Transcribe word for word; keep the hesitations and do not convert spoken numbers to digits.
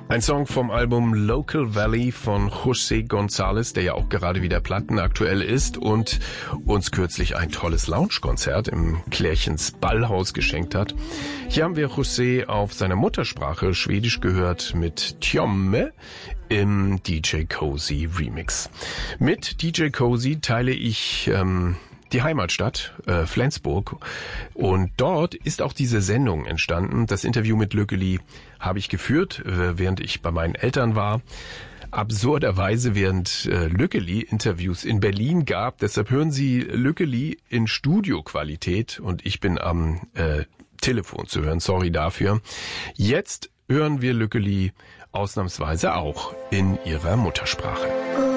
Ein Song vom Album Local Valley von José González, der ja auch gerade wieder plattenaktuell ist und uns kürzlich ein tolles Lounge-Konzert im Klärchens Ballhaus geschenkt hat. Hier haben wir José auf seiner Muttersprache Schwedisch gehört mit Tjomme im D J Cozy Remix. Mit D J Cozy teile ich ähm, die Heimatstadt, äh, Flensburg. Und dort ist auch diese Sendung entstanden. Das Interview mit Lückeli habe ich geführt, äh, während ich bei meinen Eltern war. Absurderweise, während äh, Lückeli Interviews in Berlin gab. Deshalb hören Sie Lückeli in Studioqualität und ich bin am äh, Telefon zu hören. Sorry dafür. Jetzt hören wir Lückeli ausnahmsweise auch in ihrer Muttersprache.